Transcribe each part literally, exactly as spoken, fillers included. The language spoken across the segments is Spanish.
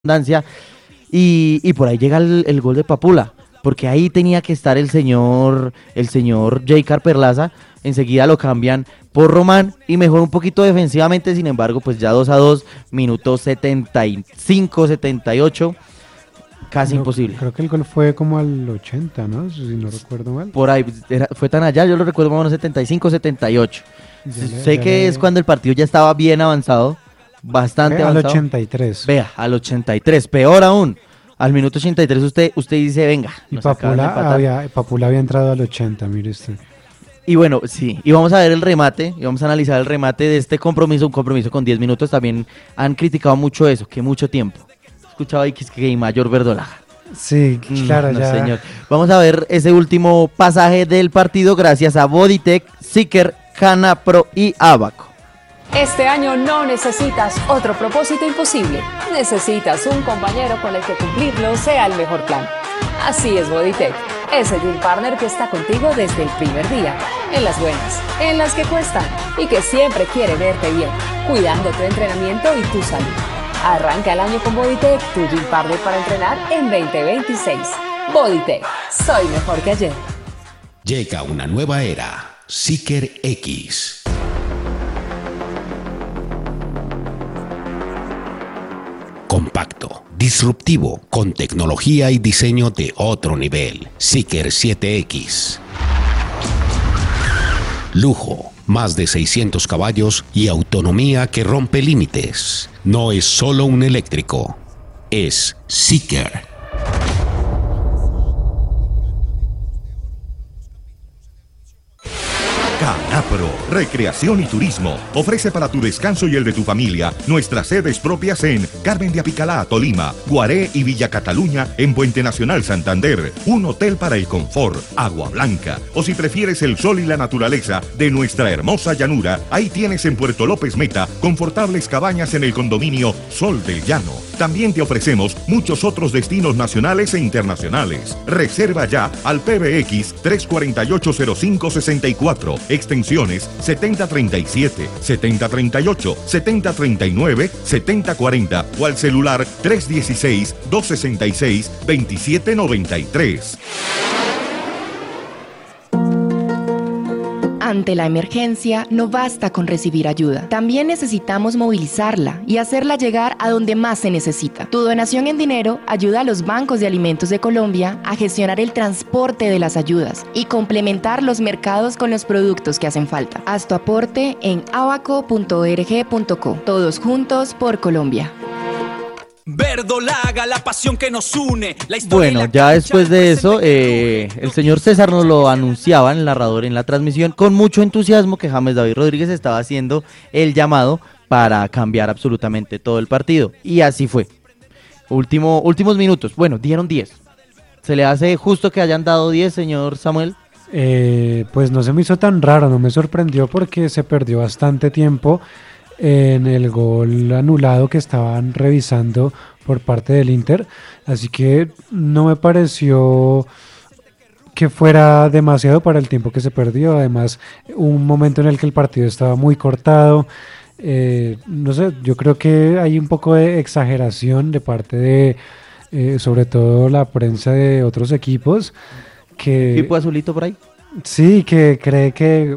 redundancia, y, y por ahí llega el, el gol de Papula, porque ahí tenía que estar el señor, el señor Jaycar Perlaza. Enseguida lo cambian por Román y mejora un poquito defensivamente. Sin embargo, pues ya dos a dos, minutos setenta y cinco, setenta y ocho, casi No, imposible. Creo que el gol fue como al ochenta, ¿no? Si no recuerdo mal. Por ahí, era, fue tan allá, yo lo recuerdo más o menos setenta y cinco, setenta y ocho. Ya le- Sé ya que le- es cuando el partido ya estaba bien avanzado, bastante Fue al avanzado. ochenta y tres. Vea, al ochenta y tres, peor aún. Al minuto ochenta y tres usted, usted dice, venga, Y nos acaban de Papula empatar. había, Papula había entrado al ochenta, mire usted. Y bueno, sí, y vamos a ver el remate, y vamos a analizar el remate de este compromiso, un compromiso con diez minutos. También han criticado mucho eso, que mucho tiempo. Escuchaba ahí que es que mayor verdolaga. Sí, claro, no, ya. señor. Vamos a ver ese último pasaje del partido gracias a Bodytech, Seeker, Canapro y Abaco. Este año no necesitas otro propósito imposible. Necesitas un compañero con el que cumplirlo sea el mejor plan. Así es Bodytech, ese gym partner que está contigo desde el primer día, en las buenas, en las que cuestan y que siempre quiere verte bien, cuidando tu entrenamiento y tu salud. Arranca el año con Bodytech, tu gym partner para entrenar en veinte veintiséis. Bodytech, soy mejor que ayer. Llega una nueva era, Seeker X. Compacto, disruptivo, con tecnología y diseño de otro nivel. Seeker siete X. Lujo, más de seiscientos caballos y autonomía que rompe límites. No es solo un eléctrico, es Seeker. Canapro, Recreación y Turismo, ofrece para tu descanso y el de tu familia nuestras sedes propias en Carmen de Apicalá, Tolima, Guaré y Villa Cataluña en Puente Nacional Santander, un hotel para el confort, agua blanca, o si prefieres el sol y la naturaleza de nuestra hermosa llanura, ahí tienes en Puerto López Meta confortables cabañas en el condominio Sol del Llano. También te ofrecemos muchos otros destinos nacionales e internacionales. Reserva ya al P B X tres cuatro ocho cero cinco seis cuatro, extensiones setenta treinta y siete, setenta treinta y ocho, setenta treinta y nueve, setenta cuarenta o al celular tres uno seis, dos seis seis, dos siete nueve tres. Ante la emergencia, no basta con recibir ayuda. También necesitamos movilizarla y hacerla llegar a donde más se necesita. Tu donación en dinero ayuda a los bancos de alimentos de Colombia a gestionar el transporte de las ayudas y complementar los mercados con los productos que hacen falta. Haz tu aporte en abaco punto org punto co. Todos juntos por Colombia. Verdolaga, la pasión que nos une. La historia y Bueno, la ya cancha, después el de presente eso, que eh, el señor César nos lo anunciaba, el narrador en la transmisión, con mucho entusiasmo que James David Rodríguez estaba haciendo el llamado para cambiar absolutamente todo el partido. Y así fue. Último, últimos minutos. Bueno, dieron diez. ¿Se le hace justo que hayan dado diez, señor Samuel? Eh, pues no se me hizo tan raro, no me sorprendió porque se perdió bastante tiempo en el gol anulado que estaban revisando por parte del Inter, así que no me pareció que fuera demasiado para el tiempo que se perdió. Además, un momento en el que el partido estaba muy cortado, eh, no sé, yo creo que hay un poco de exageración de parte de eh, sobre todo la prensa de otros equipos que ¿Tipo azulito por ahí? sí, que cree que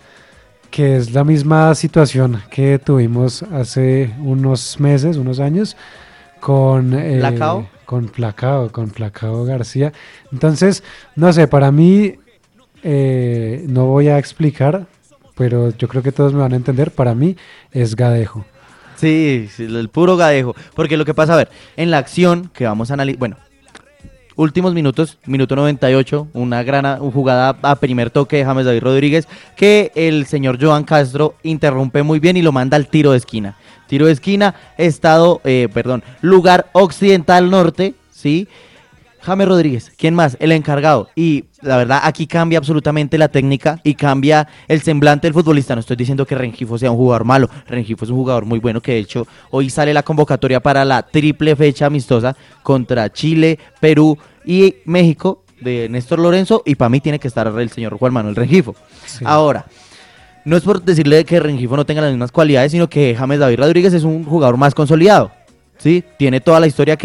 que es la misma situación que tuvimos hace unos meses, unos años, con eh, ¿Placao? con Placao, con Placao García. Entonces, no sé, para mí, eh, no voy a explicar, pero yo creo que todos me van a entender, para mí es Gadejo. Sí, sí, el puro gadejo. Porque lo que pasa, a ver, en la acción que vamos a analizar, bueno, últimos minutos, minuto noventa y ocho, una gran a- jugada a primer toque de James David Rodríguez, que el señor Joan Castro interrumpe muy bien y lo manda al tiro de esquina. Tiro de esquina, estado, eh, perdón, lugar occidental norte, ¿sí? James Rodríguez, ¿quién más? El encargado. Y la verdad, aquí cambia absolutamente la técnica y cambia el semblante del futbolista. No estoy diciendo que Rengifo sea un jugador malo. Rengifo es un jugador muy bueno que, de hecho, hoy sale la convocatoria para la triple fecha amistosa contra Chile, Perú y México de Néstor Lorenzo. Y para mí tiene que estar el señor Juan Manuel Rengifo. Sí. Ahora, no es por decirle que Rengifo no tenga las mismas cualidades, sino que James David Rodríguez es un jugador más consolidado. ¿sí? Tiene toda la historia que